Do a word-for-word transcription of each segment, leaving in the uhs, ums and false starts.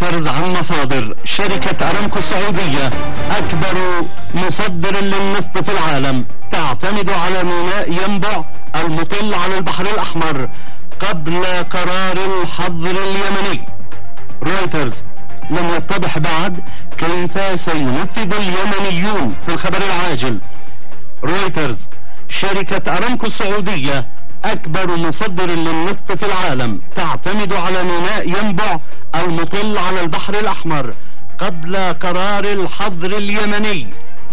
رويترز عن مصادر شركة أرامكو السعودية أكبر مصدر للنفط في العالم تعتمد على ميناء ينبع المطل على البحر الأحمر قبل قرار الحظر اليمني. رويترز: لم يتضح بعد كيف سينفذ اليمنيون في الخبر العاجل. رويترز: شركة أرامكو السعودية أكبر مصدر للنفط في العالم تعتمد على ميناء ينبع المطل على البحر الأحمر قبل قرار الحظر اليمني.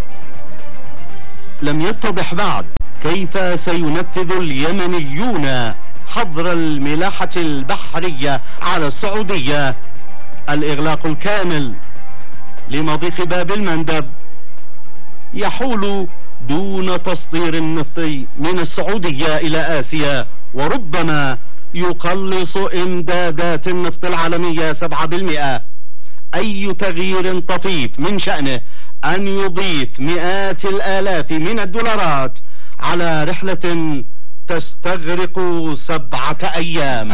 لم يتضح بعد كيف سينفذ اليمنيون حظر الملاحة البحرية على السعودية. الإغلاق الكامل لمضيق باب المندب يحول دون تصدير النفط من السعودية إلى آسيا، وربما يقلص إمدادات النفط العالمية سبعة بالمئة. أي تغيير طفيف من شأنه أن يضيف مئات الآلاف من الدولارات على رحلة تستغرق سبعة أيام.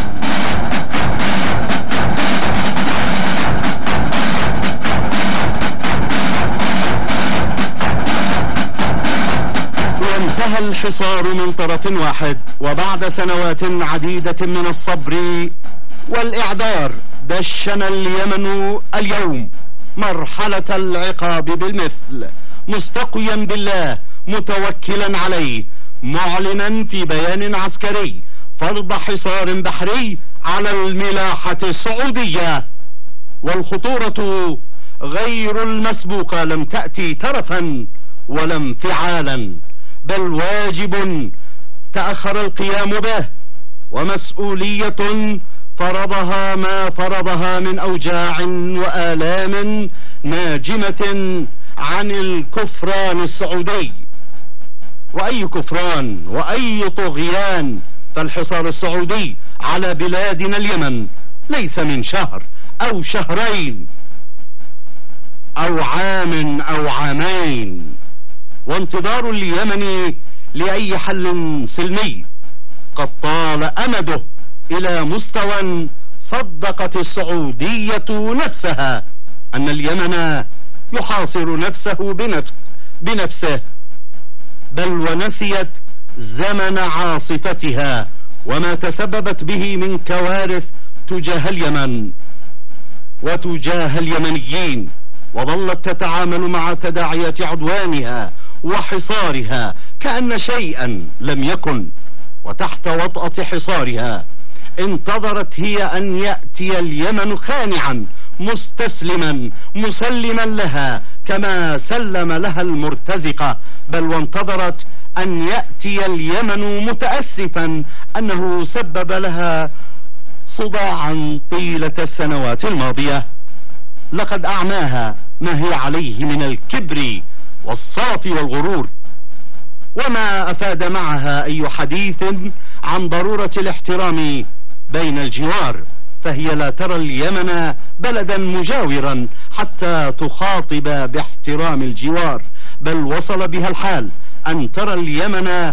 وانتهى الحصار من طرف واحد، وبعد سنوات عديدة من الصبر والإعذار دشن اليمن اليوم مرحلة العقاب بالمثل، مستقيا بالله متوكلا عليه، معلنا في بيان عسكري فرض حصار بحري على الملاحة السعودية. والخطورة غير المسبوقة لم تأتي ترفا ولا انفعالا، بل واجب تأخر القيام به، ومسؤولية فرضها ما فرضها من أوجاع وآلام ناجمة عن الكفران السعودي. وأي كفران وأي طغيان، فالحصار السعودي على بلادنا اليمن ليس من شهر أو شهرين أو عام أو عامين، وانتظار اليمن لأي حل سلمي قد طال أمده إلى مستوى صدقت السعودية نفسها أن اليمن يحاصر نفسه بنفس بنفسه، بل ونسيت زمن عاصفتها وما تسببت به من كوارث تجاه اليمن وتجاه اليمنيين، وظلت تتعامل مع تداعيات عدوانها وحصارها كأن شيئا لم يكن. وتحت وطأة حصارها انتظرت هي أن يأتي اليمن خانعا مستسلما مسلما لها كما سلم لها المرتزقة، بل وانتظرت أن يأتي اليمن متأسفا أنه سبب لها صداعا طيلة السنوات الماضية. لقد أعماها ما هي عليه من الكبر والصرف والغرور، وما أفاد معها أي حديث عن ضرورة الاحترام بين الجوار، فهي لا ترى اليمن بلدا مجاورا حتى تخاطب باحترام الجوار، بل وصل بها الحال أن ترى اليمن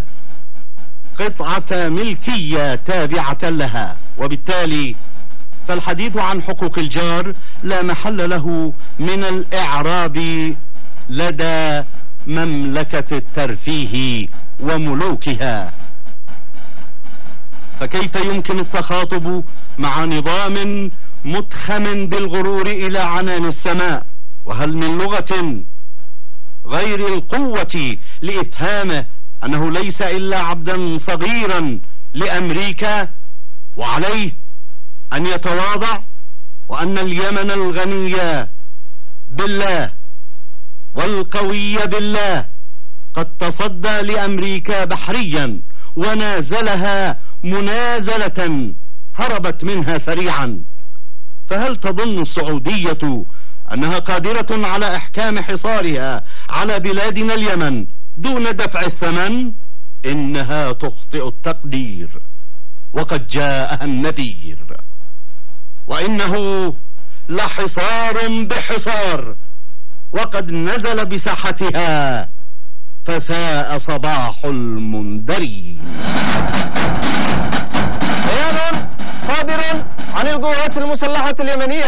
قطعة ملكية تابعة لها، وبالتالي فالحديث عن حقوق الجار لا محل له من الإعراب لدى مملكة الترفيه وملوكها. فكيف يمكن التخاطب مع نظام متخم بالغرور إلى عنان السماء؟ وهل من لغة غير القوة لإفهامه أنه ليس إلا عبدا صغيرا لأمريكا، وعليه أن يتواضع، وأن اليمن الغني بالله والقوي بالله قد تصدى لأمريكا بحريا ونازلها منازلة هربت منها سريعا. فهل تظن السعودية أنها قادرة على إحكام حصارها على بلادنا اليمن دون دفع الثمن؟ إنها تخطئ التقدير، وقد جاءها النذير، وإنه لحصار بحصار، وقد نزل بساحتها فساء صباح المنذرين. بيان صادر عن القوات المسلحة اليمنية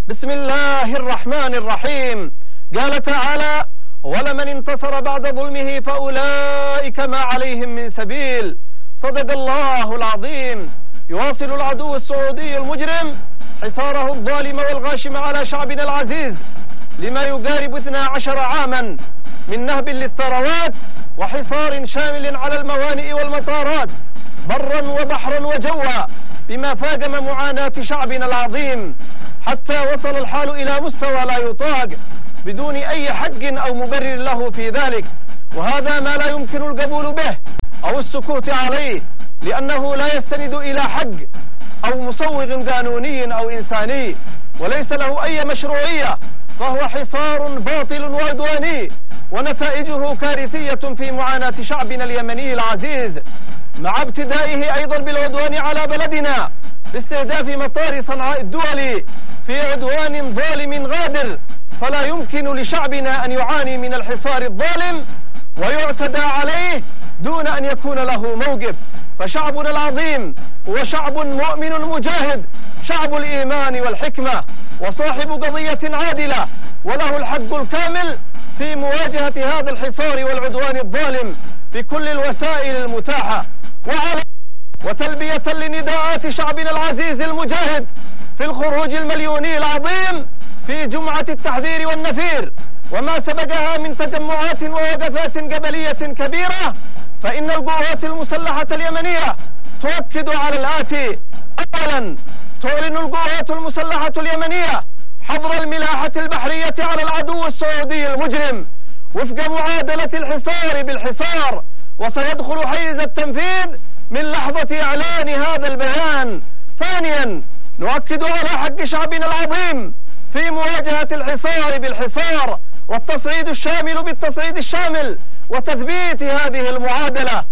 بسم الله الرحمن الرحيم. قال تعالى: ولمن انتصر بعد ظلمه فأولئك ما عليهم من سبيل. صدق الله العظيم. يواصل العدو السعودي المجرم حصاره الظالم والغاشم على شعبنا العزيز لما يقارب اثنا عشر عاما من نهب للثروات وحصار شامل على الموانئ والمطارات برا وبحرا وجوا، بما فاقم معاناة شعبنا العظيم، حتى وصل الحال إلى مستوى لا يطاق بدون أي حق أو مبرر له في ذلك، وهذا ما لا يمكن القبول به أو السكوت عليه، لأنه لا يستند إلى حق أو مصوغ قانوني أو إنساني، وليس له أي مشروعية، فهو حصار باطل وعدواني، ونتائجه كارثية في معاناة شعبنا اليمني العزيز، مع ابتدائه أيضا بالعدوان على بلدنا باستهداف مطار صنعاء الدولي في عدوان ظالم غادر. فلا يمكن لشعبنا أن يعاني من الحصار الظالم ويعتدى عليه دون أن يكون له موقف. فشعبنا العظيم هو شعب مؤمن مجاهد، شعب الإيمان والحكمة، وصاحب قضية عادلة، وله الحق الكامل في مواجهة هذا الحصار والعدوان الظالم بكل الوسائل المتاحة، وعلى وتلبية لنداءات شعبنا العزيز المجاهد في الخروج المليوني العظيم في جمعة التحذير والنفير وما سبقها من تجمعات ووقفات قبلية كبيرة، فإن القوات المسلحة اليمنية تؤكد على الآتي: أولا، تعلن القوات المسلحة اليمنية حظر الملاحة البحرية على العدو السعودي المجرم وفق معادلة الحصار بالحصار، وسيدخل حيز التنفيذ من لحظة إعلان هذا البيان. ثانيا، نؤكد على حق شعبنا العظيم في مواجهة الحصار بالحصار والتصعيد الشامل بالتصعيد الشامل وتثبيت هذه المعادلة.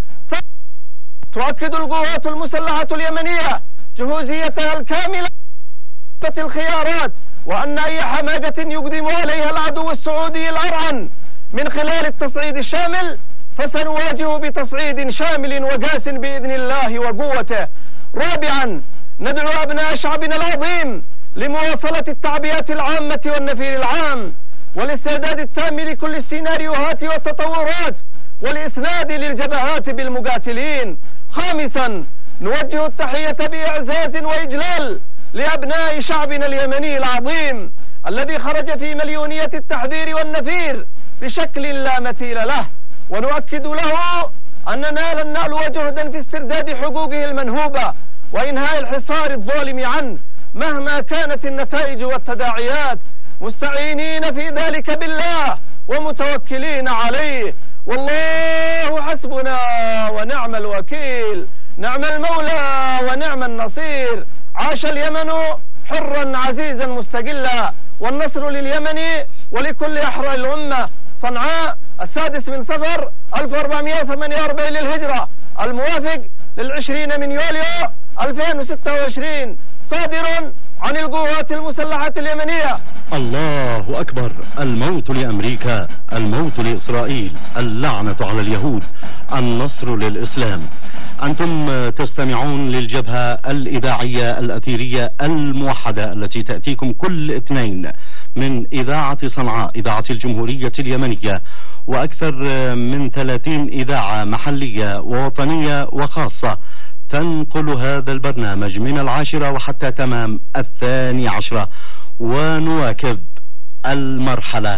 تؤكد القوات المسلحة اليمنية جهوزيتها الكاملة في الخيارات، وأن أي حماقة يقدم عليها العدو السعودي الأرعن من خلال التصعيد الشامل فسنواجه بتصعيد شامل وقاس بإذن الله وقوته. رابعا، ندعو أبناء شعبنا العظيم لمواصلة التعبئة العامة والنفير العام والاستعداد التام لكل السيناريوهات والتطورات والإسناد للجبهات بالمقاتلين. خامسا، نوجه التحية بإعزاز وإجلال لأبناء شعبنا اليمني العظيم الذي خرج في مليونية التحذير والنفير بشكل لا مثيل له، ونؤكد له أننا لن نألو جهدا في استرداد حقوقه المنهوبة وإنهاء الحصار الظالم عنه مهما كانت النتائج والتداعيات، مستعينين في ذلك بالله ومتوكلين عليه. والله حسبنا ونعم الوكيل، نعم المولى ونعم النصير. عاش اليمن حرا عزيزا مستقلا، والنصر لليمن ولكل أحرار الأمة. صنعاء السادس من صفر ألف وأربعمائة وثمانية وأربعين للهجرة، الموافق للعشرين من يوليو ألفين وستة وعشرين، صادر عن القوات المسلحة اليمنية. الله أكبر. الموت لأمريكا، الموت لإسرائيل، اللعنة على اليهود، النصر للإسلام. أنتم تستمعون للجبهة الإذاعية الأثيرية الموحدة التي تأتيكم كل اثنين من إذاعة صنعاء، إذاعة الجمهورية اليمنية، وأكثر من ثلاثين إذاعة محلية ووطنية وخاصة تنقل هذا البرنامج من العاشرة وحتى تمام الثاني عشرة. ونواكب المرحلة،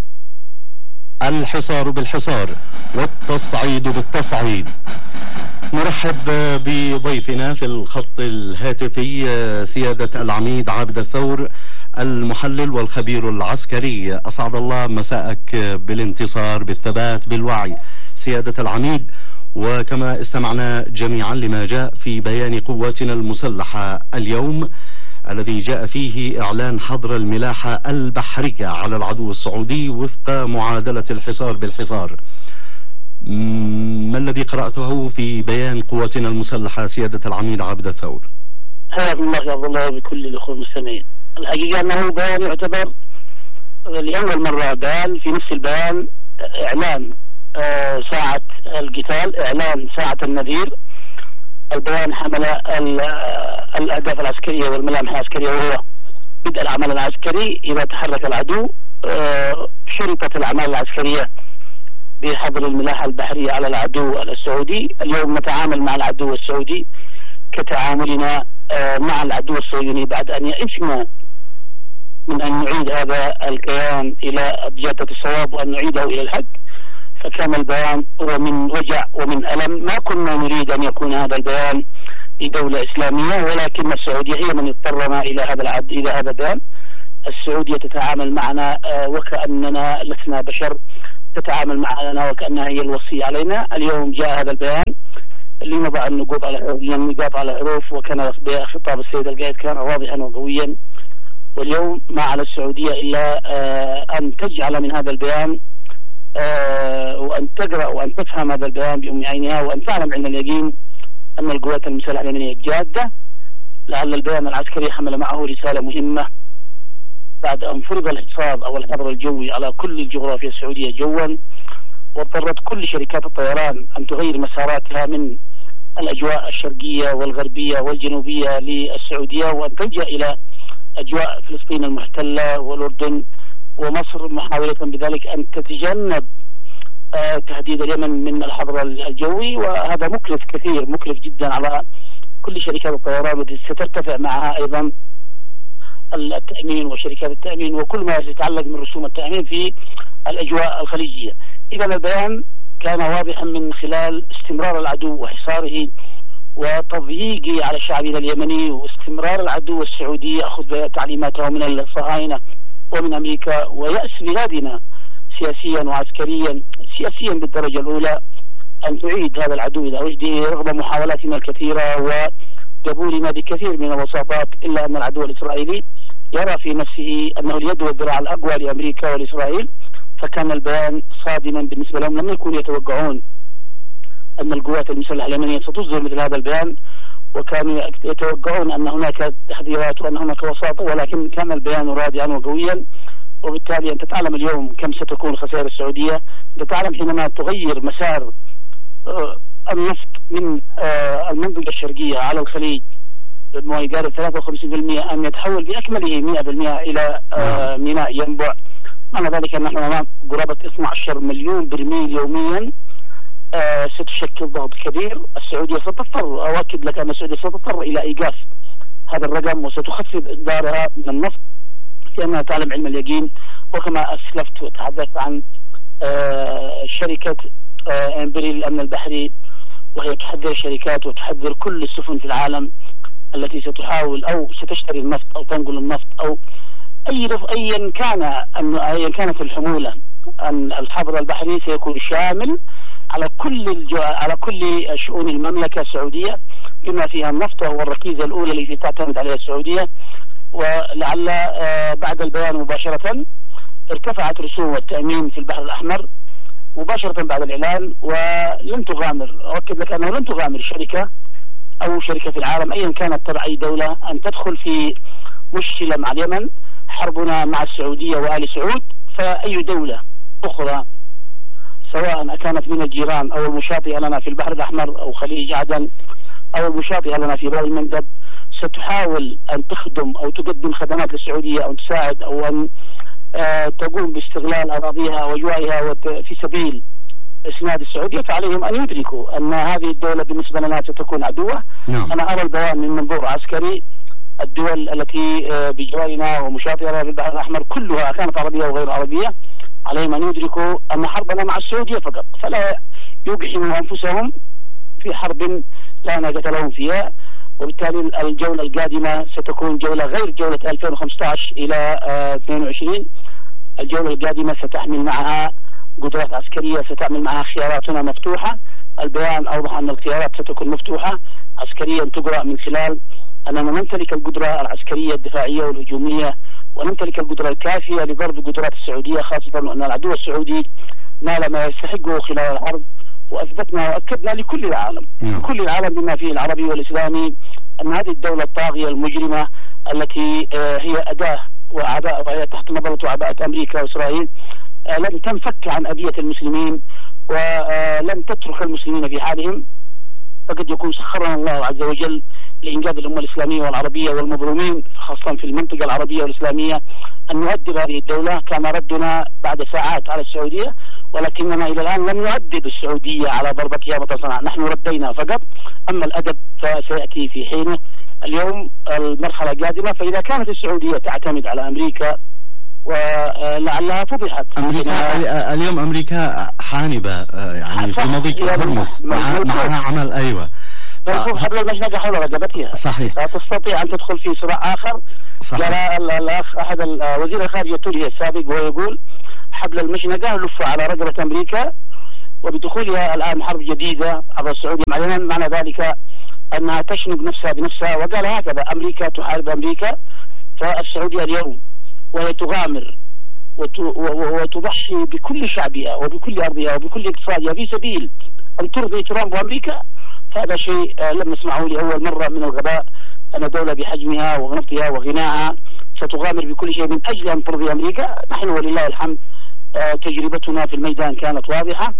الحصار بالحصار والتصعيد بالتصعيد. نرحب بضيفنا في الخط الهاتفي سيادة العميد عابد الثور، المحلل والخبير العسكري. أسعد الله مساءك بالانتصار، بالثبات، بالوعي سيادة العميد. وكما استمعنا جميعا لما جاء في بيان قواتنا المسلحة اليوم الذي جاء فيه إعلان حظر الملاحة البحرية على العدو السعودي وفق معادلة الحصار بالحصار، ما الذي قرأته في بيان قواتنا المسلحة سيادة العميد عابد الثور؟ حياكم الله يا الله وبكل الأخوة المستمعين. الحقيقة أنه بيان يعتبر لأول مرة بيان في نفس البيان إعلان آه ساعة القتال، إعلان ساعة النذير. البيان حمل الأهداف العسكرية والملامح العسكرية، وهو بدء العمل العسكري إذا تحرك العدو. شرطت الأعمال العسكرية بحظر الملاحة البحرية على العدو السعودي. اليوم نتعامل مع العدو السعودي كتعاملنا مع العدو الصهيوني بعد أن يئسنا من أن نعيد هذا الكيان إلى جادة الصواب وأن نعيده إلى الحق. فكان البيان هو من وجع ومن ألم. ما كنا نريد أن يكون هذا البيان لدولة إسلامية، ولكن السعودية هي من اضطرنا إلى هذا العد إلى هذا البيان. السعودية تتعامل معنا وكأننا لسنا بشر، تتعامل معنا وكأنها هي الوصية علينا. اليوم جاء هذا البيان لنضع النقاط على النقاط على الحروف، وكان خطاب السيد القائد كان واضحا وقويا. واليوم ما على السعودية إلا أن تجعل من هذا البيان وأن تقرأ وأن تفهم هذا البيان بأم عينها، وأن تعلم علم اليقين أن القوات المسلحة اليمنية جادة. لعل البيان العسكري حمل معه رسالة مهمة بعد أن فرض الحصار أو الحظر الجوي على كل الجغرافيا السعودية جوا، واضطرت كل شركات الطيران أن تغير مساراتها من الأجواء الشرقية والغربية والجنوبية للسعودية، وأن تلجأ إلى أجواء فلسطين المحتلة والأردن ومصر، محاولة بذلك أن تتجنب آه تهديد اليمن من الحظر الجوي. وهذا مكلف كثير، مكلف جدا على كل شركات الطيران، والتي سترتفع معها أيضا التأمين وشركات التأمين وكل ما يتعلق من رسوم التأمين في الأجواء الخليجية. إذا البيان كان واضحا من خلال استمرار العدو وحصاره وتضييقه على شعبنا اليمني، واستمرار العدو السعودي يأخذ تعليماته من الصهاينة ومن أمريكا، ويأس بلادنا سياسيا وعسكريا. سياسيا بالدرجة الأولى أن تعيد هذا العدو إلى وجده رغم محاولاتنا الكثيرة وقبولنا بكثير من الوساطات، إلا أن العدو الإسرائيلي يرى في نفسه أنه اليد والذراع الأقوى لأمريكا والإسرائيل. فكان البيان صادما بالنسبة لهم، لم يكونوا يتوقعون أن القوات المسلحة اليمنية ستصدر مثل هذا البيان، وكانوا يتوقعون أن هناك تحذيرات وأن هناك وساطة، ولكن كان البيان رادعا وقويا. وبالتالي أنت تعلم اليوم كم ستكون خسائر السعودية، أنت تعلم حينما تغير مسار النفط من المنطقة الشرقية على الخليج ما يقارب ثلاثة وخمسين بالمئة أن يتحول بأكمله مئة بالمئة إلى ميناء ينبع. معنى ذلك أن نحن أمام قرابة اثني عشر مليون برميل يوميا. آه ستشكل ضغط كبير. السعودية ستضطر، أؤكد لك أن السعودية ستضطر إلى إيقاف هذا الرقم، وستخفض إصدارها من النفط، لأنها تعلم علم اليقين. وكما أسلفت وتحدثت عن آه شركة آه إمبريل الأمن البحري، وهي تحذر شركات وتحذر كل السفن في العالم التي ستحاول أو ستشتري النفط أو تنقل النفط أو أي أيا كان أن أيا كانت الحمولة، أن الحظر البحري سيكون شامل على كل الجو... على كل شؤون المملكة السعودية بما فيها النفط، وهو الركيزة الأولى التي تعتمد عليها السعودية. ولعل بعد البيان مباشرة ارتفعت رسوم التأمين في البحر الأحمر مباشرة بعد الإعلان، ولن تغامر، أؤكد لك أنه لن تغامر شركة أو شركة في العالم أيا كانت تبع أي دولة أن تدخل في مشكلة مع اليمن. حربنا مع السعودية وآل سعود، فأي دولة أخرى سواء كانت من الجيران أو المشاطئة لنا في البحر الأحمر أو خليج عدن أو المشاطئة لنا في باب المندب ستحاول أن تخدم أو تقدم خدمات للسعودية أو تساعد أو أن آه تقوم باستغلال أراضيها وأجوائها في سبيل إسناد السعودية، فعليهم أن يدركوا أن هذه الدولة بالنسبة لنا ستكون عدوة. نعم. أنا أرى البيان من منظور عسكري. الدول التي بجوارنا ومشاطئنا في البحر الأحمر كلها كانت عربية وغير عربية، عليهم أن يدركوا أن حربنا مع السعودية فقط، فلا يقحموا أنفسهم في حرب لا نجاة لهم فيها. وبالتالي الجولة القادمة ستكون جولة غير جولة ألفين وخمسة عشر إلى اثنين وعشرين. الجولة القادمة ستحمل معها قدرات عسكرية، ستعمل معها خياراتنا مفتوحة. البيان أوضح أن الخيارات ستكون مفتوحة عسكريا تقرأ من خلال أننا نمتلك القدرة العسكرية الدفاعية والهجومية، ونمتلك القدرة الكافية لضرب قدرات السعودية، خاصة أن العدو السعودي نال ما يستحقه خلال الحرب. وأثبتنا وأكدنا لكل العالم كل العالم بما فيه العربي والإسلامي أن هذه الدولة الطاغية المجرمة التي هي أداة وأعداء وهي تحت نظرة وعباءة أمريكا وإسرائيل لن تنفك عن أذية المسلمين ولن تترك المسلمين في حالهم. فقد يكون سخرنا الله عز وجل لإنقاذ الأمة الإسلامية والعربية والمظلومين خاصة في المنطقة العربية والإسلامية أن نؤدب هذه الدولة. كان ردنا بعد ساعات على السعودية، ولكننا إلى الآن لم نؤدب السعودية على ضربتها متصنعة، نحن ردينا فقط، أما الأدب فسيأتي في حينه. اليوم المرحلة القادمة، فإذا كانت السعودية تعتمد على أمريكا ولعلها فضحت. أمريكا اليوم أمريكا حانبة يعني في مضيق هرمز معها عمل أيوة حبل المشنقة حول رقبتها، صحيح، لا تستطيع أن تدخل في صراع آخر. قال الأخ أحد وزير الخارجية التونسي السابق وهو يقول حبل المشنقة لف على رقبة أمريكا، وبدخولها الآن حرب جديدة عبر السعودية معلنا معنى ذلك أنها تشنق نفسها بنفسها. وقال هكذا: أمريكا تحارب أمريكا، فالسعودية اليوم وهي تغامر وتضحي بكل شعبها وبكل أرضها وبكل اقتصادها في سبيل أن ترضي ترامب وأمريكا، فهذا شيء لم نسمعه لأول مرة من الغباء. أن دولة بحجمها ونفطها وغناها ستغامر بكل شيء من أجل أن ترضي أمريكا. نحن ولله الحمد تجربتنا في الميدان كانت واضحة،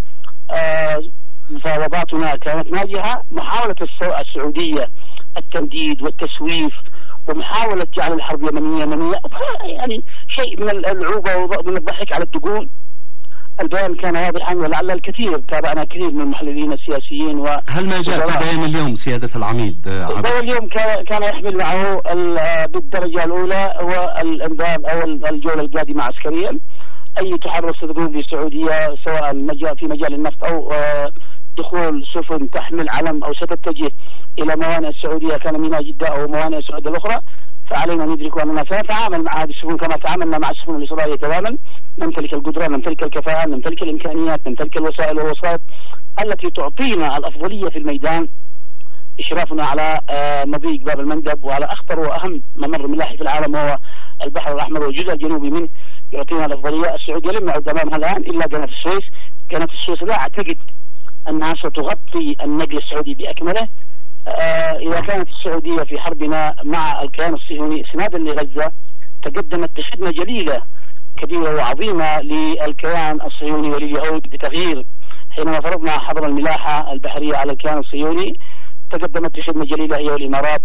مفاوضاتنا كانت ناجحة. محاولة السعودية التمديد والتسويف ومحاولة جعل الحرب يمنية يمنية يعني شيء من العوبة ومن الضحك على الدقون. البيان كان واضحا، ولعل الكثير تابعنا كثير من المحللين السياسيين. و هل ما جاء في بيان اليوم سيادة العميد؟ البيان اليوم كان يحمل معه بالدرجة الأولى هو الإنذار أو الجولة القادمة عسكريا. أي تحرك ستكون في السعودية سواء في مجال النفط أو دخول سفن تحمل علم أو ستتجه إلى موانئ السعودية كان منها جدة أو موانئ السعودية الأخرى، فعلينا أن ندرك أننا سنتعامل مع هذه السفن كما تعاملنا مع السفن الإسرائيلية تماما. نمتلك القدرة، نمتلك الكفاءة، نمتلك الإمكانيات، نمتلك الوسائل والوسائط التي تعطينا الأفضلية في الميدان. إشرافنا على مضيق باب المندب وعلى أخطر وأهم ممر ملاحي في العالم وهو البحر الأحمر والجزء الجنوبي منه يعطينا الأفضلية. السعودية لم يعد أمامها الآن إلا قناة السويس. قناة السويس لا أعتقد أنها ستغطي النقل السعودي بأكمله. آه إذا كانت السعودية في حربنا مع الكيان الصهيوني إسنادا لغزة تقدمت بخدمة جليلة كبيرة وعظيمة للكيان الصهيوني ولليهود بتغيير. حينما فرضنا حظر الملاحة البحرية على الكيان الصهيوني تقدمت بخدمة جليلة هي والإمارات،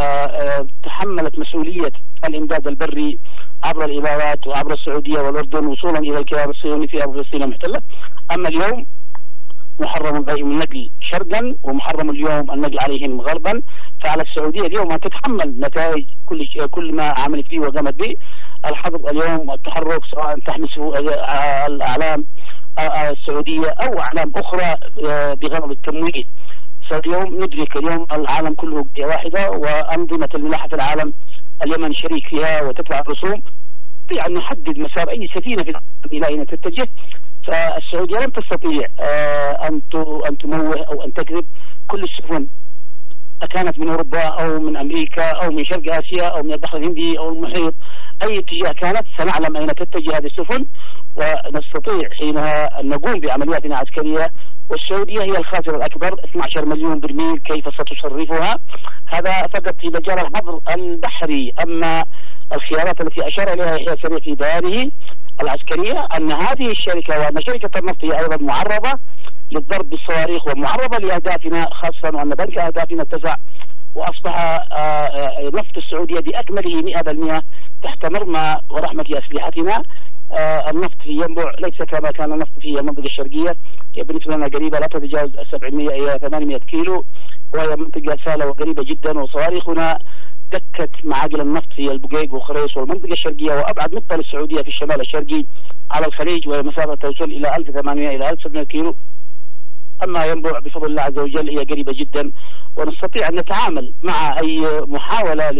وتحملت مسؤولية الإمداد البري عبر الإمارات وعبر السعودية والأردن وصولا إلى الكيان الصهيوني في أرض فلسطين المحتلة. أما اليوم محرم عليهم النقل شرقا ومحرم اليوم النقل عليهم غربا، فعلى السعودية اليوم أن تتحمل نتائج كل كل ما عملت فيه وقامت به. الحظر اليوم التحرك سواء تحمس الأعلام السعودية أو أعلام أخرى بغرض التمويه. فاليوم ندرك اليوم العالم كله قضية واحدة، وأنظمة الملاحة في العالم اليمن شريك فيها وتدفع الرسوم، يعني نحدد مسار أي سفينة في إلى أين تتجه. فالسعودية لن تستطيع أن أن تموه أو أن تكذب. كل السفن كانت من أوروبا أو من أمريكا أو من شرق آسيا أو من البحر الهندي أو المحيط، أي اتجاه كانت سنعلم أين تتجه هذه السفن ونستطيع حينها أن نقوم بعملياتنا العسكرية. والسعودية هي الخاسر الأكبر، اثني عشر مليون برميل كيف ستصرفها؟ هذا فقط في مجال الحظر البحري. أما الخيارات التي أشار إليها يحيى سريع في بيانه العسكرية أن هذه الشركة وأن شركة النفط هي أيضا معرضة للضرب بالصواريخ ومعرضة لأهدافنا، خاصة وأن بنك أهدافنا اتسع وأصبح نفط السعودية بأكمله مئة بالمئة تحت مرمى ورحمة أسلحتنا. النفط في ينبع ليس كما كان النفط في المنطقة الشرقية، هي بالنسبة لنا قريبة لا تتجاوز سبعمئة إلى ثمانمئة كيلو، وهي منطقة سهلة وقريبة جدا. وصواريخنا دكت معاقل النفط في البقيق وخريص والمنطقة الشرقية وأبعد نقطة للسعودية في الشمال الشرقي على الخليج، وهي مسافة توصل إلى ألف وثمانمئة إلى ألف وسبعمئة كيلو. أما ينبع بفضل الله عز وجل هي قريبة جدا، ونستطيع أن نتعامل مع أي محاولة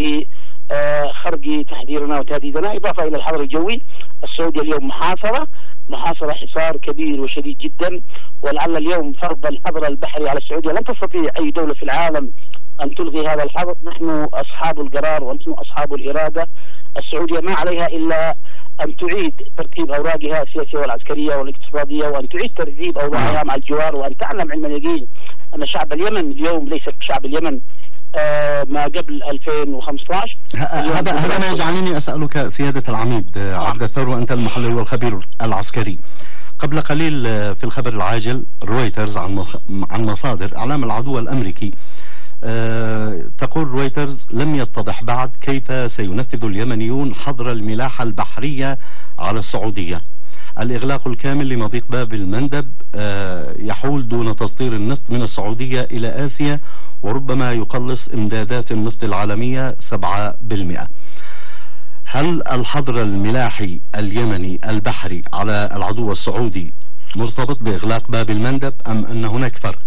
لخرق تحذيرنا وتهديدنا. إضافة إلى الحظر الجوي، السعودية اليوم محاصرة محاصرة حصار كبير وشديد جدا، ولعل اليوم فرض الحظر البحري على السعودية لن تستطيع أي دولة في العالم أن تلغي هذا الحظر. نحن أصحاب القرار ونحن أصحاب الإرادة. السعودية ما عليها إلا أن تعيد ترتيب أوراقها السياسية والعسكرية والاقتصادية، وأن تعيد ترتيب أوضاعها مع الجوار، وأن تعلم علم اليقين أن شعب اليمن اليوم ليس شعب اليمن آه ما قبل ألفين وخمسة عشر. هذا هذا ما يجعلني أسألك سيادة العميد عبد الثور وأنت المحلل والخبير العسكري. قبل قليل في الخبر العاجل رويترز عن عن مصادر إعلام العدو الأمريكي أه تقول رويترز: لم يتضح بعد كيف سينفذ اليمنيون حظر الملاحة البحرية على السعودية. الإغلاق الكامل لمضيق باب المندب أه يحول دون تصدير النفط من السعودية إلى آسيا، وربما يقلص إمدادات النفط العالمية سبعة بالمئة. هل الحظر الملاحي اليمني البحري على العدو السعودي مرتبط بإغلاق باب المندب أم أن هناك فرق؟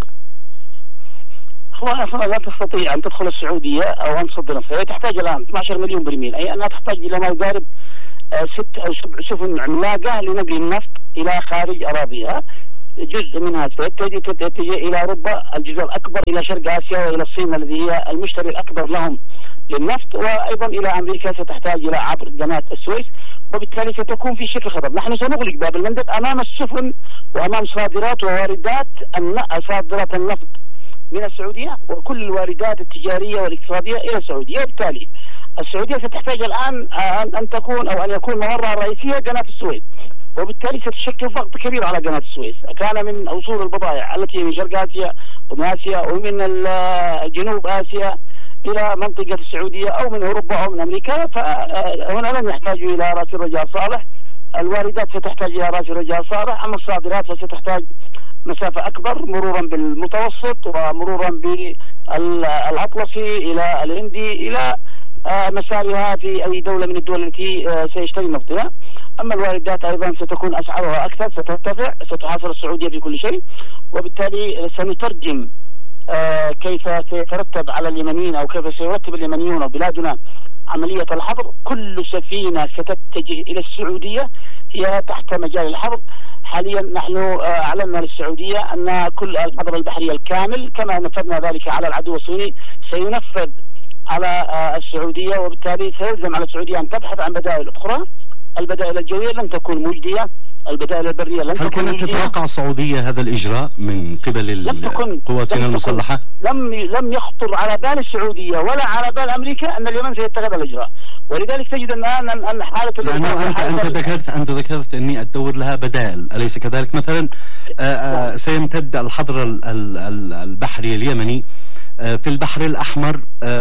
هو لا تستطيع أن تدخل السعودية أو أن تصدر نفطها. هي تحتاج الآن اثني عشر مليون برميل، أي أنها تحتاج إلى ما يقارب ست أو سبع سفن عملاقة لنقل النفط إلى خارج أراضيها. جزء منها تتجه إلى أوروبا، الجزء الأكبر إلى شرق آسيا وإلى الصين الذي هي المشتري الأكبر لهم للنفط، وأيضا إلى أمريكا ستحتاج إلى عبر قناة السويس، وبالتالي ستكون في شكل خطر. نحن سنغلق باب المندب أمام السفن وأمام صادرات وواردات صادرات النفط من السعودية وكل الواردات التجارية والاقتصادية إلى السعودية. وبالتالي السعودية ستحتاج الآن أن تكون أو أن يكون ممرها الرئيسية قناة السويس، وبالتالي ستشكل ضغط كبير على قناة السويس. كان من وصول البضائع التي من شرق آسيا ومن آسيا ومن جنوب آسيا إلى منطقة السعودية أو من أوروبا أو من أمريكا، فهنا لن يحتاجوا إلى رأس الرجاء صالح. الواردات ستحتاج إلى رأس الرجاء صالح، أما الصادرات فستحتاج مسافة أكبر مرورا بالمتوسط ومرورا بالأطلسي إلى الهندي إلى مسارها في أي دولة من الدول التي سيشتري نفطها. أما الواردات أيضا ستكون أسعارها أكثر، سترتفع، ستحاصر السعودية في كل شيء، وبالتالي سنترجم كيف سيترتب على اليمنيين أو كيف سيرتب اليمنيون وبلادنا عملية الحظر. كل سفينة ستتجه إلى السعودية هي تحت مجال الحظر. حاليا نحن أعلنا للسعودية أن كل الحظر البحري الكامل كما نفذنا ذلك على العدو الصيني سينفذ على السعودية، وبالتالي سيلزم على السعودية أن تبحث عن بدائل أخرى. البدائل الجوية لن تكون مجدية، البدائل البرية لن تكون مجدية. هل كانت تتوقع السعودية هذا الإجراء من قبل قواتنا المسلحة؟ لم لم يخطر على بال السعودية ولا على بال أمريكا أن اليمن سيتخذ الإجراء، ولذلك تجد الآن أن حالة لأنه أنت أنت ذكرت أنت ذكرت إني أدور لها بدائل، أليس كذلك؟ مثلا آآ آآ سيمتد الحظر البحري اليمني في البحر الأحمر،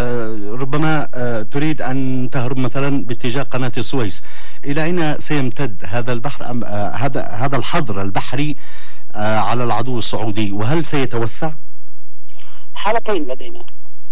ربما تريد أن تهرب مثلا باتجاه قناة السويس. إلى أين سيمتد هذا البحر هذا هذا الحظر البحري على العدو السعودي، وهل سيتوسع؟ حالتين لدينا.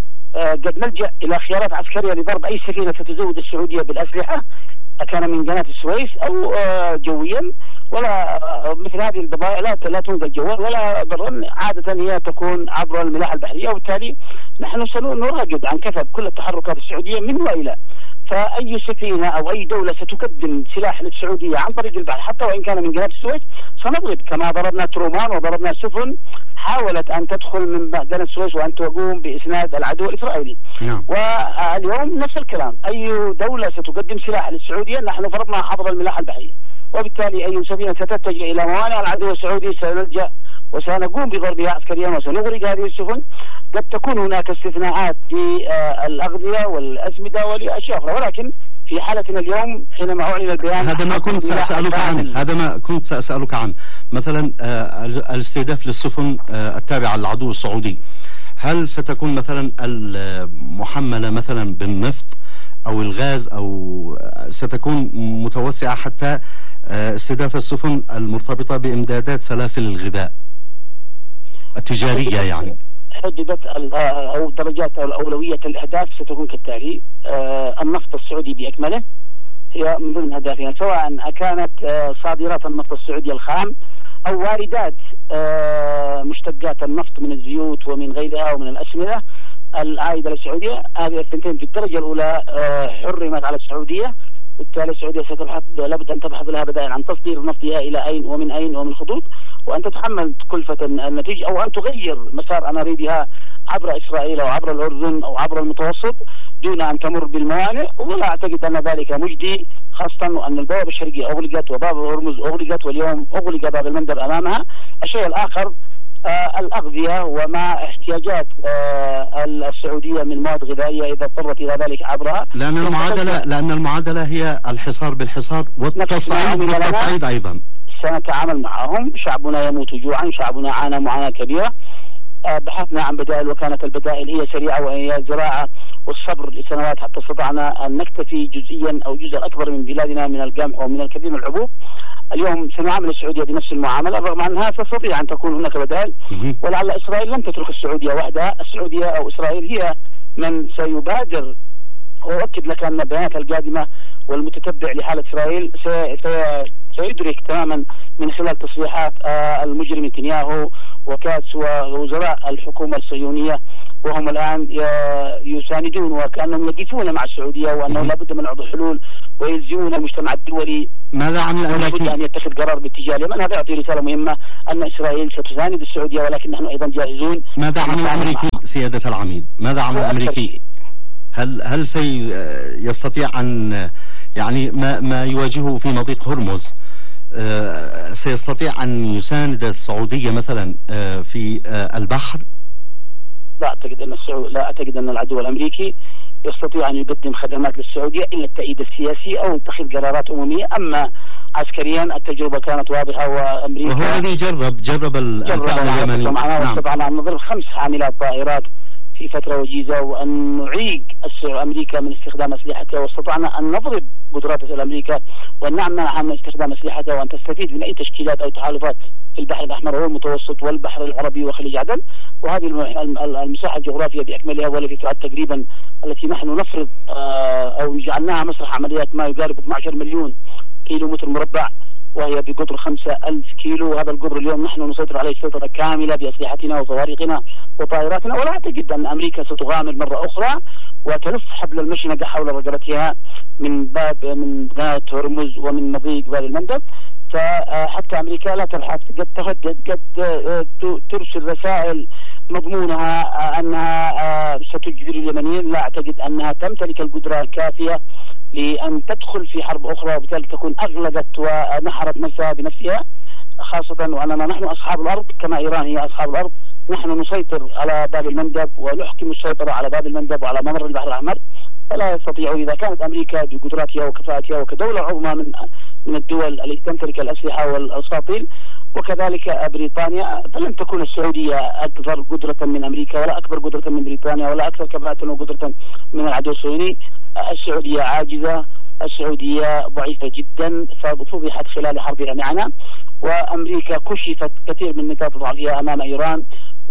قد نلجأ إلى خيارات عسكرية لضرب أي سفينة ستزود السعودية بالأسلحة، كان من قناة السويس أو جويا، ولا مثل هذه البضائع لا لا تنقل جوا ولا برا، عادة هي تكون عبر الملاحة البحرية، وبالتالي نحن سنراقب عن كثب كل التحركات السعودية من وإلى. فأي سفينة أو أي دولة ستقدم سلاح للسعودية عن طريق البحر حتى وإن كان من قناة السويس سنضرب، كما ضربنا ترومان وضربنا سفن حاولت أن تدخل من قناة السويس وأن تقوم بإسناد العدو الإسرائيلي. نعم. واليوم نفس الكلام، أي دولة ستقدم سلاح للسعودية نحن فرضنا حظر الملاحة البحرية، وبالتالي أي سفينة ستتجه إلى موانئ العدو السعودي سنلجأ وسنقوم بضربها عسكريا وسنغرق هذه السفن. قد تكون هناك استثناءات في الأغذية والأسمدة والأشياء أخرى، ولكن في حالتنا اليوم حينما أعلن البيان هذا ما كنت سأسألك عنه هذا ما كنت سأسألك عنه مثلا الاستهداف للسفن التابعة للعدو السعودي، هل ستكون مثلا المحملة مثلا بالنفط أو الغاز، أو ستكون متوسعة حتى استهداف السفن المرتبطة بإمدادات سلاسل الغذاء التجارية؟ يعني حددت أو درجات أو أولوية الأهداف ستكون كالتالي: النفط السعودي بأكمله هي من ضمن أهدافنا، سواء كانت صادرات النفط السعودي الخام أو واردات مشتقات النفط من الزيوت ومن غيرها ومن الأسمدة العائدة للسعودية. هذه الثنتين في الدرجة الأولى حرمت على السعودية، بالتالي السعودية ستبحث لابد أن تبحث لها بدائل عن تصدير نفطها إلى أين ومن أين ومن خطوط، وأن تتحمل كلفة النتيجة أو أن تغير مسار أنابيبها عبر إسرائيل أو عبر الأردن أو عبر المتوسط دون أن تمر بالموانئ. ولا أعتقد أن ذلك مجدي، خاصة وأن البوابة الشرقية أغلقت وباب هرمز أغلقت واليوم أغلق باب المندب أمامها. الشيء الآخر آه الأغذية وما احتياجات آه السعودية من مواد غذائية إذا اضطرت إلى ذلك عبرها، لأن المعادلة لأن المعادلة هي الحصار بالحصار والتصعيد بالتصعيد أيضا. سنتعامل معهم، شعبنا يموت جوعا، شعبنا عانى معاناة كبيرة، بحثنا عن بدائل، وكانت البدائل هي سريعة وهي الزراعة والصبر لسنوات حتى استطعنا أن نكتفي جزئيا أو جزء أكبر من بلادنا من القمح ومن الكثير من الحبوب. اليوم سنعامل السعودية بنفس المعاملة، رغم أنها تستطيع أن تكون هناك بدائل، ولعل إسرائيل لن تترك السعودية وحدها. السعودية أو إسرائيل هي من سيبادر، وأؤكد لك أن البيانات القادمة والمتتبع لحالة إسرائيل سيدرك تماما من خلال تصريحات المجرم نتنياهو وكاتس ووزراء الحكومة الصهيونية، وهم الآن يساندون وكأنهم يقفون مع السعودية، وأنه لابد من وضع حلول ويلزمون المجتمع الدولي. ماذا عن الأمريكي؟ أن يتخذ قرار باتجاه اليمن. هذا يعطي رسالة مهمة أن إسرائيل ستساند السعودية، ولكن نحن أيضا جاهزون. ماذا عن الأمريكي سيادة العميد؟ ماذا عن الأمريكي؟ هل هل سيستطيع أن يعني ما ما يواجهه في مضيق هرمز سيستطيع أن يساند السعودية مثلا في البحر؟ لا أعتقد أن السعودية لا أعتقد أن العدو الأمريكي يستطيع أن يقدم خدمات للسعودية إلا التأييد السياسي أو اتخاذ قرارات أممية. أما عسكريا التجربة كانت واضحة، وأمريكا وهو الذي جرب جرب الفعل اليمني. نعم. واستطعنا أن نضرب خمس حاملات طائرات في فترة وجيزة، وأن نعيق أمريكا من استخدام أسلحتها، واستطعنا أن نضرب قدرات أمريكا وأن نمنعها من استخدام أسلحتها، وأن تستفيد من أي تشكيلات أو تحالفات في البحر الأحمر والمتوسط والبحر العربي وخليج عدن. وهذه المساحة الجغرافية بأكملها والتي تعد تقريبا التي نحن نفرض أو جعلناها مسرح عمليات ما يقارب اثني عشر مليون كيلو متر مربع، وهي بقطر خمسة ألف كيلو. هذا القطر اليوم نحن نسيطر عليه سيطرة كاملة بأسلحتنا وصواريخنا وطائراتنا، ولا أعتقد أن أمريكا ستغامر مرة أخرى وتلف حبل المشنقة حول رقبتها من باب من قناة هرمز ومن مضيق باب المندب. فحتى أمريكا لا تبحث، قد تهدد، قد ترسل رسائل مضمونها أنها ستجبر اليمنيين. لا أعتقد أنها تمتلك القدرة الكافية لأن تدخل في حرب أخرى، وبالتالي تكون أغلقت ونحرت نفسها بنفسها، خاصة وأننا نحن أصحاب الأرض كما إيران هي أصحاب الأرض. نحن نسيطر على باب المندب ونحكم السيطرة على باب المندب وعلى ممر البحر الأحمر، فلا يستطيع. إذا كانت أمريكا بقدراتها وكفاءتها وكدولة عظمى من من الدول التي تمتلك الأسلحة والأساطيل، وكذلك بريطانيا، فلن تكون السعودية أكثر قدرة من أمريكا ولا أكبر قدرة من بريطانيا ولا أكثر كفاءة وقدرة من العدو الصهيوني. السعودية عاجزة، السعودية ضعيفة جدا، ففضحت خلال حربها معنا، وأمريكا كشفت كثير من نقاط ضعفها أمام إيران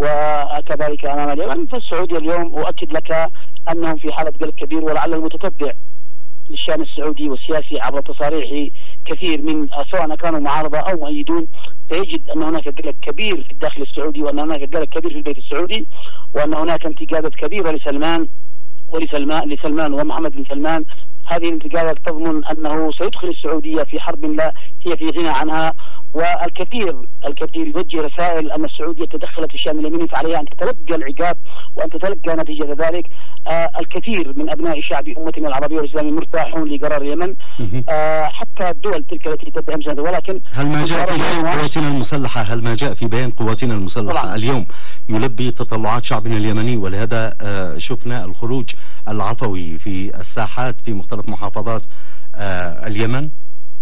وكذلك أمام اليمن. فالسعودية اليوم أؤكد لك أنهم في حالة قلق كبير، ولعل المتتبع للشأن السعودي والسياسي عبر تصاريح كثير من سواء كانوا معارضة أو مؤيدون سيجد أن هناك قلق كبير في الداخل السعودي، وأن هناك قلق كبير في البيت السعودي، وأن هناك انتقادات كبيرة لسلمان ولسلمان لسلمان ومحمد بن سلمان. هذه الانتقادات تضمن أنه سيدخل السعودية في حرب لا هي في غنى عنها، والكثير الكثير يوجه رسائل أن السعودية تدخلت في الشأن اليمني، فعليها أن تتلقى العقاب وأن تتلقى نتيجة ذلك. آه الكثير من أبناء شعب أمتنا العربية والإسلامية مرتاحون لقرار اليمن، آه حتى الدول تلك التي تدعم سنة. ولكن هل ما جاء في بيان قواتنا المسلحة هل ما جاء في بيان قواتنا المسلحة طبعا اليوم يلبي تطلعات شعبنا اليمني؟ ولهذا آه شفنا الخروج العفوي في الساحات في مختلف محافظات آه اليمن.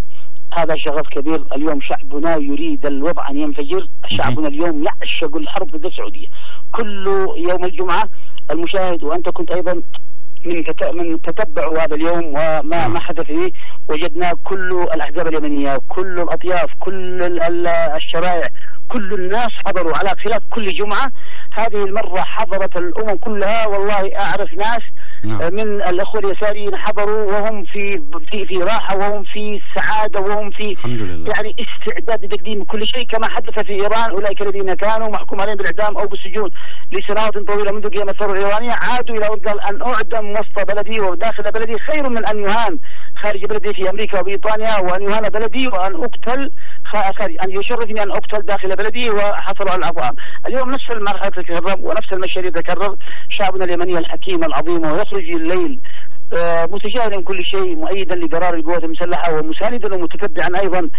هذا شغف كبير. اليوم شعبنا يريد الوضع أن ينفجر. شعبنا اليوم يعشق الحرب ضد السعودية. كل يوم الجمعة المشاهد وأنت كنت أيضا من من تتبع هذا اليوم وما ما حدث فيه، وجدنا كل الأحزاب اليمنية، كل الأطياف، كل الشرائع، كل الناس حضروا على خلاف كل جمعة. هذه المرة حضرت الأمم كلها. والله أعرف ناس نعم. من الأخوة اليساريين حضروا وهم في في في راحة وهم في سعادة وهم في يعني استعداد لتقديم كل شيء كما حدث في إيران. أولئك الذين كانوا محكوم عليهم بالإعدام أو بالسجون لسنوات طويلة منذ قيام الثورة الإيرانية عادوا إلى قال أن أعدم وسط بلدي وداخل بلدي خير من أن يهان خارج بلدي في أمريكا وبريطانيا، وأن يهان بلدي وأن أقتل خارج، أن يشرفني أن أقتل داخل بلدي وحصلوا على العفو. اليوم نفس المرحلة تتكرر ونفس المشهد يتكرر. شعبنا اليمني الحكيم العظيم ويخرج الليل آه متجاهلا كل شيء، مؤيدا لقرار القوات المسلحة ومساندا ومتتبعا أيضا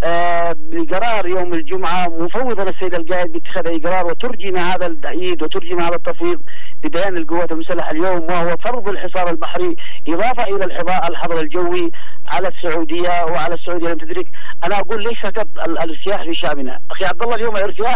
آه لقرار يوم الجمعة، مفوضا السيد القائد باتخاذ أي قرار، وترجم هذا التأييد وترجم هذا التفويض ببيان القوات المسلحة اليوم، وهو فرض الحصار البحري إضافة إلى الحظر الجوي على السعودية وعلى السعودية لم تدرك. أنا أقول ليس الارتياح في شعبنا أخي عبد الله، اليوم الارتياح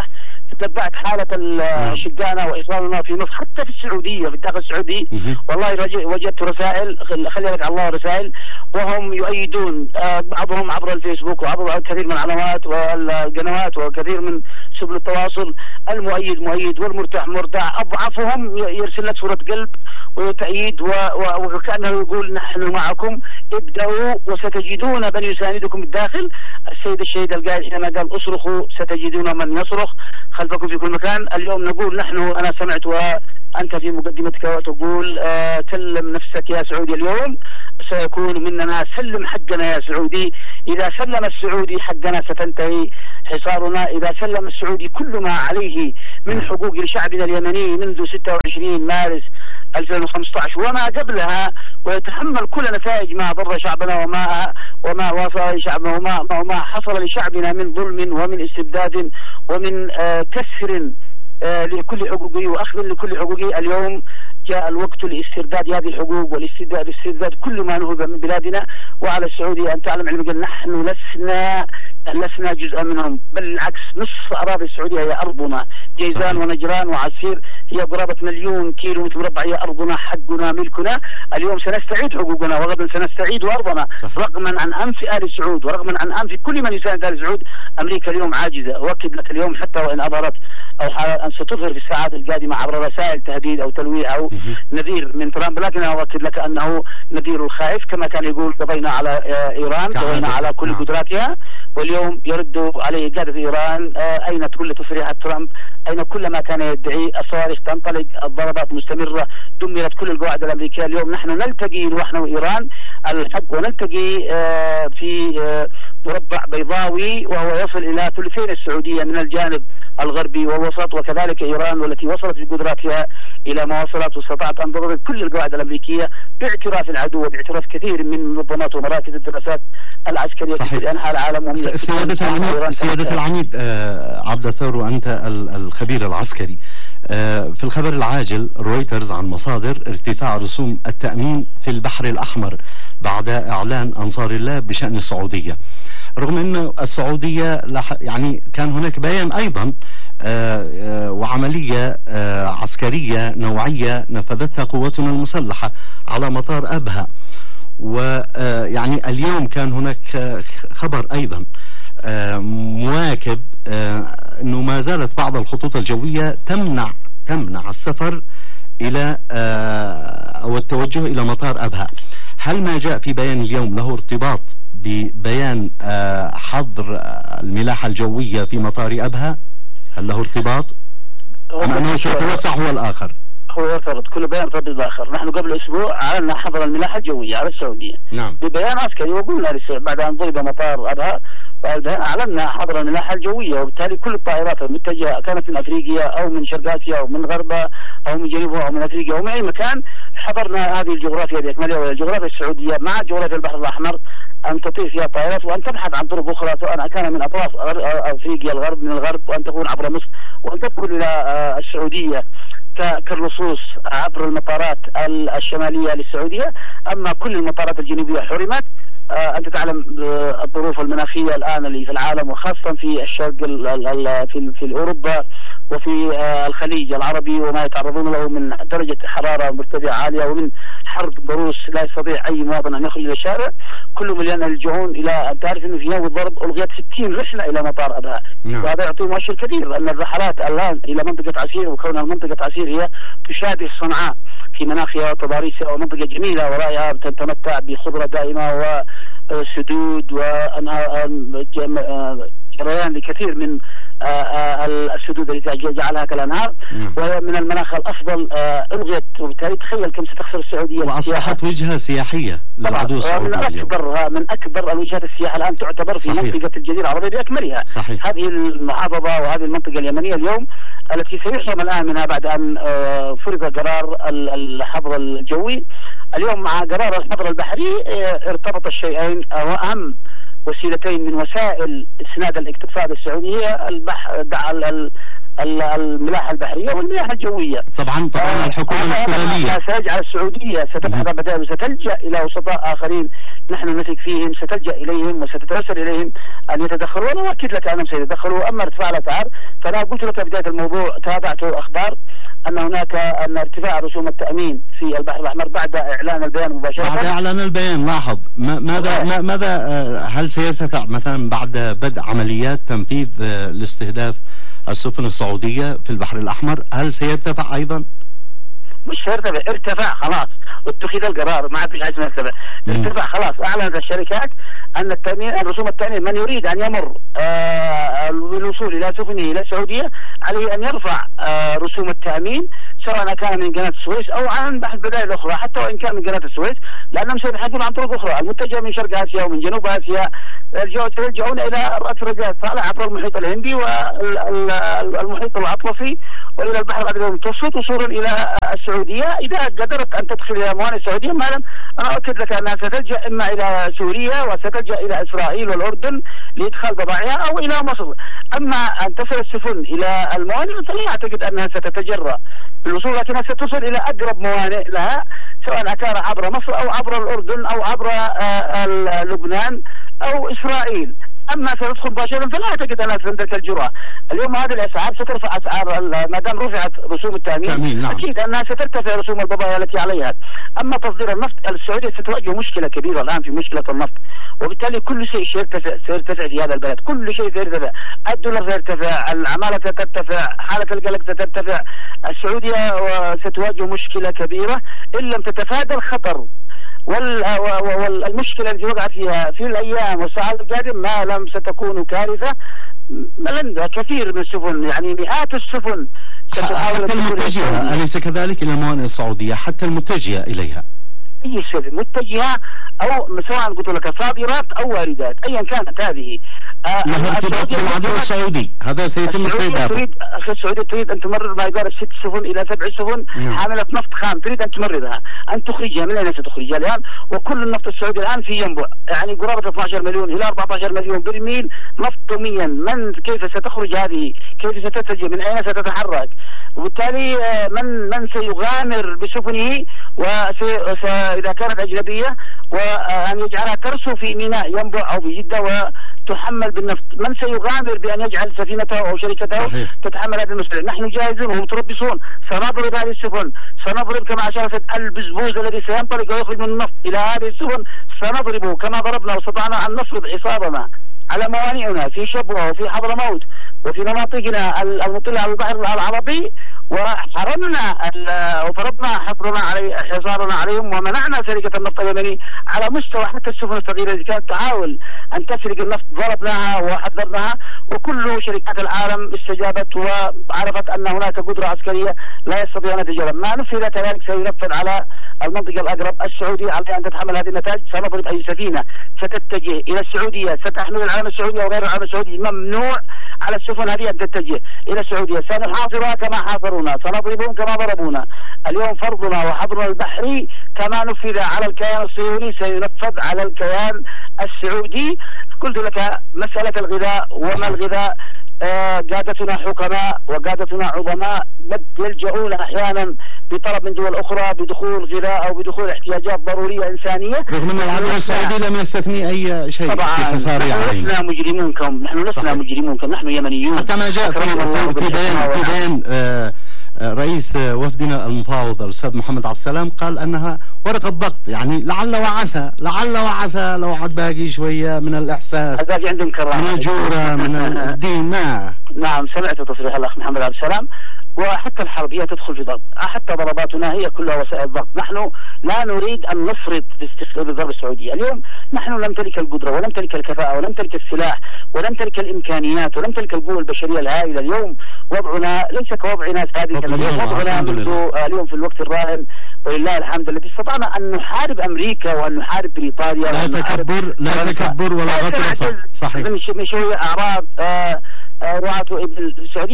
تتبعت حالة الشقانة وإخواننا في مصر حتى في السعودية في الداخل السعودي. والله وجدت رسائل خلي لك على الله رسائل وهم يؤيدون بعضهم عبر الفيسبوك وعبر كثير من القنوات والقنوات وكثير من سبل التواصل. المؤيد مؤيد والمرتاح مرتاح، أضعفهم يرسل لك صورة قلب وتأييد وكأنه يقول نحن معكم ابدأوا وستجدون من يساندكم الداخل. السيد الشهيد القائد حينما قال اصرخوا ستجدون من يصرخ خلفكم في كل مكان. اليوم نقول نحن، أنا سمعت وأنت في مقدمتك وتقول آه سلم نفسك يا سعودي، اليوم سيكون مننا سلم حقنا يا سعودي. إذا سلم السعودي حقنا ستنتهي حصارنا. إذا سلم السعودي كل ما عليه من حقوق لشعبنا اليمني منذ ستة وعشرين مارس ألفين وخمسة عشر وما قبلها، ويتحمل كل نتائج ما ضر شعبنا وما وما وصل لشعبنا وما وما حصل لشعبنا من ظلم ومن استبداد ومن آه كسر آه لكل حقوقه وأخذ لكل حقوقه. اليوم جاء الوقت لاسترداد هذه الحقوق والاسترداد استرداد كل ما نهب من بلادنا. وعلى السعودية أن تعلم علم نحن لسنا لسنا جزءا منهم، بل العكس نصف أراضي السعودية هي أرضنا. جيزان ونجران وعسير هي قرابة مليون كيلو متر مربع، هي أرضنا حقنا ملكنا. اليوم سنستعيد حقوقنا وغدا سنستعيد أرضنا رغما عن أنف آل سعود ورغما عن أنف كل من يساند آل سعود. أمريكا اليوم عاجزة، أؤكد لك اليوم حتى وإن أظهرت أو أن ستظهر في الساعات القادمة عبر رسائل تهديد أو تلويح أو نذير من ترامب، لكن أنا أؤكد لك أنه نذير الخائف كما كان يقول قضينا على إيران قضينا على كل قدراتها. واليوم يرد عليه قادة إيران أين كل تصريحات ترامب، أين كل ما كان يدعي. الصواريخ تنطلق، الضربات مستمرة، دمرت كل القواعد الأمريكية. اليوم نحن نلتقي نحن وإيران الحق ونلتقي في مربع بيضاوي وهو يصل إلى ثلثين السعودية من الجانب الغربي والوسط، وكذلك إيران والتي وصلت بقدراتها إلى ما وصلت واستطاعت أن تضرب كل القواعد الأمريكية باعتراف العدو وباعتراف كثير من منظمات ومراكز الدراسات العسكرية في كل أنحاء العالم. سيادة العميد سيادة العميد آه عبد الثور، وأنت الخبير العسكري، آه في الخبر العاجل رويترز عن مصادر ارتفاع رسوم التأمين في البحر الأحمر بعد إعلان أنصار الله بشأن السعودية، رغم أن السعودية يعني كان هناك بيان أيضا آآ آآ وعملية عسكرية نوعية نفذتها قواتنا المسلحة على مطار أبها. ويعني اليوم كان هناك خبر أيضا مواكب أنه ما زالت بعض الخطوط الجوية تمنع تمنع السفر إلى أو التوجه إلى مطار أبها. هل ما جاء في بيان اليوم له ارتباط ببيان حظر الملاحة الجوية في مطار أبها؟ هل له ارتباط أم أنه سيتوسع هو الآخر؟ هو يرتبط، كل بيان يرتبط بالآخر. نحن قبل أسبوع أعلنا حظر الملاحة الجوية على السعودية نعم ببيان عسكري، وقلنا بعد أن ضرب مطار أبها أعلنا حظر الملاحة الجوية، وبالتالي كل الطائرات المتجهة كانت من أفريقيا أو من شرق آسيا أو من غربها أو من جنوبها أو من أفريقيا أو من أي مكان حضرنا هذه الجغرافيا بأكملها، وهي الجغرافيا السعودية مع جغرافيا البحر الأحمر أن تطير فيها الطائرات وأن تبحث عن طرق أخرى، سواء كان من أطراف أفريقيا الغرب من الغرب وأن تكون عبر مصر وأن تدخل إلى السعودية كالرصوص عبر المطارات الشمالية للسعودية. أما كل المطارات الجنوبية حرمت. آه أنت تعلم الظروف المناخية الآن اللي في العالم وخاصة في الشرق في في أوروبا وفي آه الخليج العربي وما يتعرضون له من درجة حرارة مرتفعة عالية ومن حرب ضروس لا يستطيع أي مواطن أن يخرج إلى الشارع. كل مليان يلجؤون إلى أن تعرف أنه في يوم الضرب ألغيت ستين رحلة إلى مطار أبها. نعم. وهذا يعطي مؤشر كبير أن الرحلات الآن إلى منطقة عسير، وكونها منطقة عسير هي تشابه صنعاء في مناخها وتضاريسها ومنطقة جميلة ورائعة تتمتع بخضرة دائمة وسدود وأنهار جريان لكثير من السدود التي جعلها كالأنهار، وهي من المناخ الأفضل. ألغيت، وبالتالي تخيل كم ستخسر السعودية وأصبحت وجهة سياحية للعدو السعودي. من أكبر من أكبر الوجهات السياحية الآن تعتبر في صحيح. منطقة الجزيرة العربية بأكملها. صحيح. هذه المحافظة وهذه المنطقة اليمنية اليوم التي سيحرم الآن منها بعد أن فرض قرار الحظر الجوي. اليوم مع قرار الحظر البحري ارتبط الشيئين، وأهم وسيلتين من وسائل اسناد الاقتصاد السعودي هي البحر الملاحة البحرية والملاحة الجوية. طبعا طبعا الحكومة الاسترالية سيجعل السعودية ستبحث عن بدائل وستلجأ إلى وسطاء آخرين نحن نثق فيهم، ستلجأ إليهم وستتوسل إليهم أن يتدخلوا، وأنا أؤكد لك أنهم سيتدخلوا. أما ارتفاع الأسعار فأنا قلت لك بداية الموضوع تابعت أخبار أن هناك أن ارتفاع رسوم التأمين في البحر الأحمر بعد إعلان البيان مباشرة. بعد إعلان البيان لاحظ ماذا ماذا هل سيرتفع مثلا بعد بدء عمليات تنفيذ لاستهداف السفن السعودية في البحر الأحمر؟ هل سيرتفع أيضا؟ مش سيرتفع، ارتفع خلاص واتخذ القرار، ما عاد فيش حاجة اسمها ارتفع. ارتفع خلاص. أعلنت الشركات أن التأمين رسوم التأمين من يريد أن يمر آه بالوصول إلى سفنه إلى السعودية عليه أن يرفع آه رسوم التأمين سواء كان من قناة السويس أو عن بحث بدائل أخرى، حتى وإن كان من قناة السويس، لأنهم سيبحثون عن طرق أخرى المتجهة من شرق آسيا ومن جنوب آسيا، يرجعون إلى رأس رجاء صالح عبر المحيط الهندي والمحيط الأطلسي وإلى البحر الأبيض المتوسط وصولا إلى السعودية. إذا قدرت أن تدخل إلى موانئ السعودية مالا، أنا أؤكد لك أنها ستلجأ إما إلى سوريا وستلجأ إلى إسرائيل والأردن لإدخال بضائعها أو إلى مصر. أما أن تصل السفن إلى الموانئ فلا أعتقد أنها ستتجرأ بالوصول، لكنها ستصل إلى أقرب موانئ لها سواء كان عبر مصر أو عبر الأردن أو عبر لبنان أو إسرائيل. أما ستدخل مباشرة فلا أعتقد أنها تمتلك الجرأة. اليوم هذه الأسعار سترفع أسعار ما دام رفعت رسوم التأمين، نعم. أكيد أنها سترتفع رسوم البضائع التي عليها. أما تصدير النفط، السعودية ستواجه مشكلة كبيرة الآن في مشكلة النفط، وبالتالي كل شيء سيرتفع سيرتفع في هذا البلد، كل شيء سيرتفع، الدولار سيرتفع، العمالة سترتفع، حالة القلق سترتفع. السعودية ستواجه مشكلة كبيرة إن لم تتفادى الخطر والمشكلة التي وقعت فيها في الأيام والساعات القادمة، ما لم ستكون كارثة. لن كثير من السفن، يعني مئات السفن حتى المتجهة أليس كذلك إلى موانئ السعودية، حتى المتجهة إليها أي سفن متجهة أو سواء قلت لك صادرات أو واردات أيا كانت هذه لها ارتباط بالعدو السعودي، هذا سيتم استهدافه. تريد أخي السعودية تريد أن تمرر ما يقارب ست سفن إلى سبع سفن نعم. حاملة نفط خام، تريد أن تمررها، أن تخرجها. من أين ستخرجها الآن؟ وكل النفط السعودي الآن في ينبع، يعني قرابة اثني عشر مليون إلى أربعة عشر مليون برميل نفط يوميا. من كيف ستخرج هذه؟ كيف ستتجه؟ من أين ستتحرك؟ وبالتالي من من سيغامر بسفنه وإذا كانت أجنبية وأن يجعلها ترسو في ميناء ينبع أو بجدة وتحمل بالنفط؟ من سيغامر بأن يجعل سفينته أو شركته صحيح. تتحمل هذه المسؤولية؟ نحن جاهزون ومتربصون، سنضرب هذه السفن، سنضرب كما أشارت البزبوز الذي سينطلق ويخرج من النفط إلى هذه السفن، سنضربه كما ضربنا واستطعنا أن نفرض حصارنا على موانئنا في شبوة وفي حضرموت وفي مناطقنا المطلة على البحر العربي، وحرمنا وفرضنا حصرنا علي حصارنا عليهم ومنعنا سرقة النفط اليمني على مستوى حتى السفن الصغيرة التي كانت تحاول أن تسرق النفط ضربناها وحذرناها، وكل شركات العالم استجابت وعرفت أن هناك قدرة عسكرية لا يستطيع أن يتجاوز. ما نفذ كذلك سينفذ على المنطقة الأقرب. السعودية عليها أن تتحمل هذه النتائج. سنضرب أي سفينة ستتجه إلى السعودية ستحمل العلم السعودي وغير العلم السعودي، ممنوع على السفن هذه أن تتجه إلى السعودية. سنحاصرها كما حاصرونا، سنضربهم كما ضربونا. اليوم فرضنا وحظرنا البحري كما نفذ على الكيان الصهيوني سينفذ على الكيان السعودي. قلت لك مسألة الغذاء وما الغذاء، آه قادتنا حكماء وقادتنا عظماء يلجؤون أحيانا بطلب من دول أخرى بدخول غذاء أو بدخول احتياجات ضرورية إنسانية، رغم أن العدو السعودي لم يستثني أي شيء. طبعا نحن لسنا مجرمون كم نحن لسنا مجرمون كم نحن يمنيون. حتى ما جاء في بيان في بيان آه رئيس وفدنا المفاوض الأستاذ محمد عبد السلام قال أنها ورقة ضغط، يعني لعل وعسى لعل وعسى لو عاد باقي شوية من الإحساس عندهم كرامة من الجورة من الدين. ما نعم سمعت تصريح الأخ محمد عبد السلام. وحتى الحرب هي تدخل في ضغط، حتى ضرباتنا هي كلها وسائل ضغط. نحن لا نريد أن نفرط باستخدام الضرب السعودية. اليوم نحن لم نمتلك القدرة ولم نمتلك الكفاءة ولم نمتلك السلاح ولم نمتلك الإمكانيات ولم نمتلك القوة البشرية الهائلة. اليوم وضعنا ليس كوضع ناس سابقا، اليوم وضعنا منذ اليوم في الوقت الراهن ولله الحمد الذي استطعنا أن نحارب أمريكا وأن نحارب بريطانيا. لا تكبر لا تكبر ولا غطرسة. صحيح. من شوية أعراض آه رعاة إبل السعودية.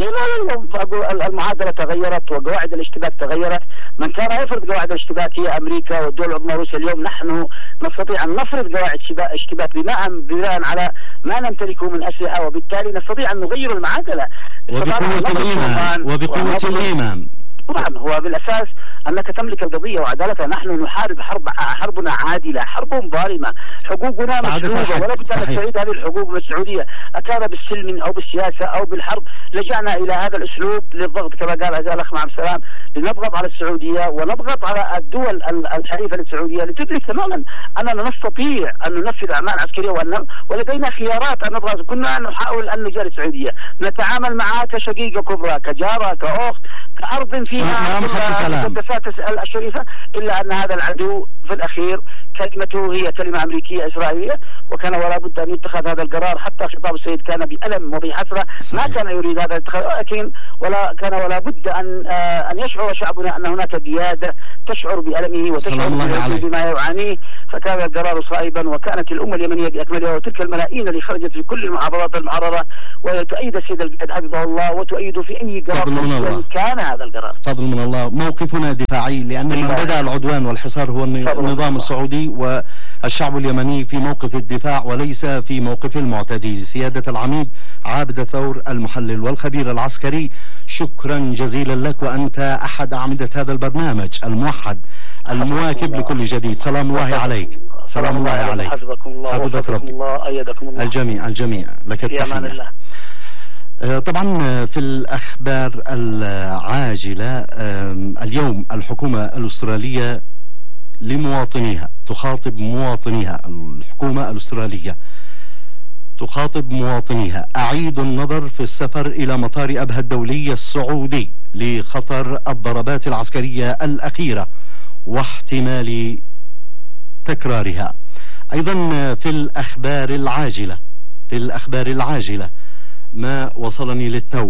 لا المعادلة تغيرت وقواعد الاشتباك تغيرت. من كان يفرض قواعد الاشتباك هي أمريكا والدول العظمى روسيا. اليوم نحن نستطيع أن نفرض قواعد اشتباك بناء بناء على ما نمتلكه من أسلحة، وبالتالي نستطيع أن نغير المعادلة. وبقوة الإيمان وبقوة الإيمان طبعا هو بالأساس أنك تملك القضية وعدالتها. نحن نحارب حرب حربنا عادلة، حرب ظالمة، حقوقنا مسلوبة، ولا بد أن نستعيد هذه الحقوق من السعودية، أكان بالسلم أو بالسياسة أو بالحرب. لجأنا إلى هذا الأسلوب للضغط كما قال الأخ مع السلام، لنضغط على السعودية ونضغط على الدول الحليفة للسعودية لتدرك تماما أننا نستطيع أن ننفذ أعمال عسكرية وأن ولدينا خيارات أن نضغط. كنا نحاول أن نجاري السعودية، نتعامل معها كشقيقة كبرى، كجارة، كأخت، كأرض فيها المقدسات الشريفة، إلا أن هذا العدو في الأخير كلمته هي كلمة أمريكية إسرائيلية، وكان ولا بد أن يتخذ هذا القرار. حتى خطاب السيد كان بألم وبحسرة، ما كان يريد هذا الاتخاذ، ولكن ولا كان ولا بد أن آه أن يشعر شعبنا أن هناك قيادة تشعر بألمه وتشعر بما يعانيه. فكان القرار صائبا، وكانت الأمة اليمنية بأكملها وتلك الملايين اللي خرجت في كل المحافظات المحررة وتؤيد السيد القائد حفظه الله وتؤيد في أي قرار كان هذا القرار. فضل من الله. موقفنا دفاعي، لأن من بدأ العدوان والحصار هو النظام السعودي، والشعب اليمني في موقف الدفاع وليس في موقف المعتدي. سيادة العميد عابد الثور المحلل والخبير العسكري، شكرا جزيلا لك، وأنت أحد أعمدة هذا البرنامج الموحد المواكب لكل جديد. سلام الله عليك. سلام الله عليك. حفظكم الله وحفظكم الله أيدكم الله. الجميع الجميع لك التحية. طبعا في الأخبار العاجلة، اليوم الحكومة الأسترالية لمواطنيها تخاطب مواطنيها، الحكومة الأسترالية تخاطب مواطنيها: أعيدوا النظر في السفر إلى مطار أبها الدولي السعودي لخطر الضربات العسكرية الأخيرة واحتمال تكرارها. أيضا في الأخبار العاجلة في الأخبار العاجلة ما وصلني للتو،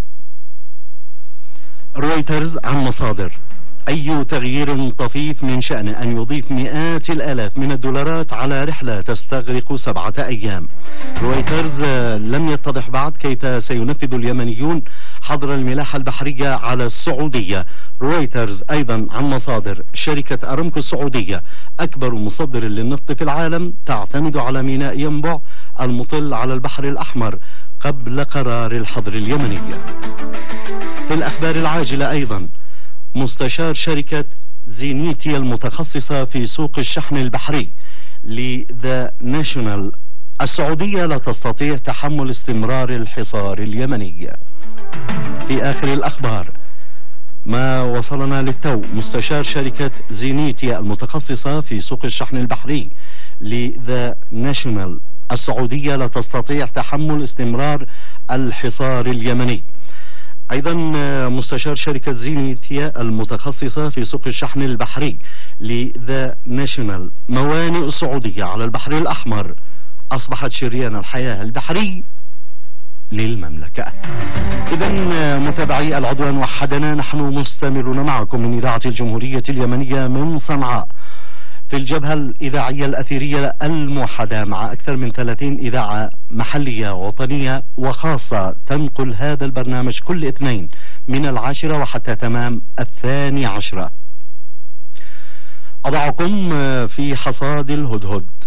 رويترز عن مصادر: أي تغيير طفيف من شأنه أن يضيف مئات الآلاف من الدولارات على رحلة تستغرق سبعة أيام. رويترز لم يتضح بعد كيف سينفذ اليمنيون حظر الملاحة البحرية على السعودية. رويترز أيضا عن مصادر: شركة أرامكو السعودية أكبر مصدر للنفط في العالم تعتمد على ميناء ينبع المطل على البحر الأحمر قبل قرار الحظر اليمني. في الأخبار العاجلة أيضا، مستشار شركة زينيتي المتخصصة في سوق الشحن البحري لذا ناشونال: السعودية لا تستطيع تحمل استمرار الحصار اليمني. في آخر الأخبار ما وصلنا للتو، مستشار شركة زينيتي المتخصصة في سوق الشحن البحري لذا ناشونال: السعودية لا تستطيع تحمل استمرار الحصار اليمني. أيضا مستشار شركة زينيتي المتخصصة في سوق الشحن البحري لذا ناشونال: موانئ السعودية على البحر الأحمر أصبحت شريان الحياة البحري للمملكة. إذا متابعي العدوان وحدنا، نحن مستمرون معكم من إذاعة الجمهورية اليمنية من صنعاء في الجبهة الإذاعية الأثيرية الموحدة، مع أكثر من ثلاثين إذاعة محلية وطنية وخاصة تنقل هذا البرنامج كل اثنين من العاشرة وحتى تمام الثاني عشرة. أضعكم في حصاد الهدهد.